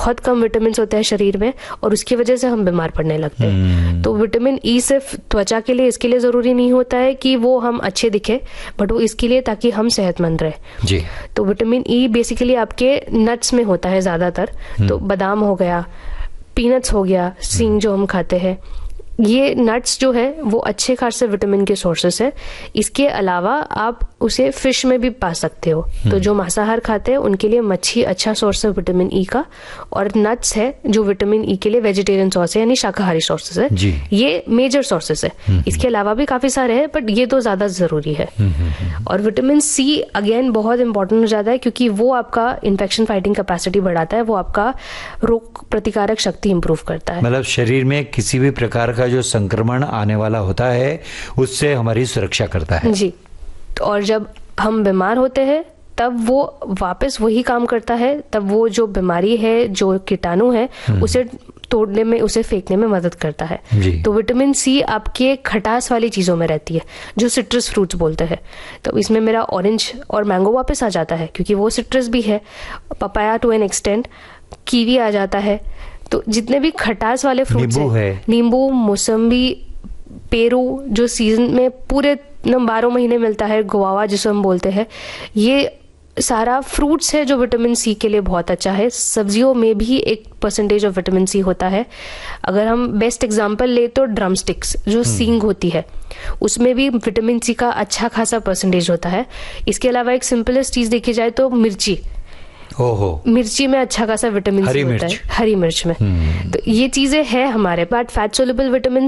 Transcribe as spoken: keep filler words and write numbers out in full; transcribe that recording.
बहुत कम विटामिन होते हैं शरीर में और उसकी वजह से हम बीमार पड़ने लगते हैं। तो विटामिन ई सिर्फ त्वचा के लिए इसके लिए जरूरी नहीं होता है कि वो हम अच्छे दिखे, बट वो इसके लिए ताकि हम सेहतमंद रहे जी। तो विटामिन ई बेसिकली आपके नट्स में होता है ज्यादातर, तो बादाम हो गया, पीनट्स हो गया, सींग जो हम खाते हैं, ये नट्स जो है वो अच्छे खासे विटामिन के सोर्सेस है। इसके अलावा आप उसे फिश में भी पा सकते हो, तो जो मांसाहार खाते हैं उनके लिए मच्छी अच्छा सोर्स है विटामिन ई का, और नट्स है जो विटामिन ई के लिए वेजिटेरियन सोर्स है यानी शाकाहारी सोर्सेस है जी। ये मेजर सोर्सेस है। इसके अलावा भी काफी सारे हैं बट ये तो ज्यादा जरूरी है। और विटामिन सी अगेन बहुत इंपॉर्टेंट हो जाता है क्योंकि वो आपका इन्फेक्शन फाइटिंग कैपेसिटी बढ़ाता है, वो आपका रोग प्रतिकारक शक्ति इंप्रूव करता है। मतलब शरीर में किसी भी प्रकार का जो संक्रमण आने वाला होता है उससे हमारी सुरक्षा करता है जी। और जब हम बीमार होते हैं तब वो वापस वही काम करता है, तब वो जो बीमारी है, जो कीटाणु है, उसे तोड़ने में, उसे फेंकने में मदद करता है। तो विटामिन सी आपके खटास वाली चीजों में रहती है जो सिट्रस फ्रूट्स बोलते हैं। तो इसमें मेरा ऑरेंज और मैंगो वापस आ जाता है क्योंकि वो सिट्रस भी है, papaya to an extent, kiwi आ जाता है। तो जितने भी खटास वाले फ्रूट्स हैं, नींबू, मौसम्बी, पेरू जो सीजन में पूरे बारह महीने मिलता है, गुआवा जिसे हम बोलते हैं, ये सारा फ्रूट्स है जो विटामिन सी के लिए बहुत अच्छा है। सब्जियों में भी एक परसेंटेज ऑफ विटामिन सी होता है। अगर हम बेस्ट एग्जांपल ले तो ड्रम स्टिक्स जो सींग होती है उसमें भी विटामिन सी का अच्छा खासा परसेंटेज होता है। इसके अलावा एक सिंपलेस्ट चीज देखी जाए तो मिर्ची, ओहो, मिर्ची में अच्छा खासा विटामिन सी होता है, हरी मिर्च में। तो ये चीजें है हमारे पास। Fat soluble vitamin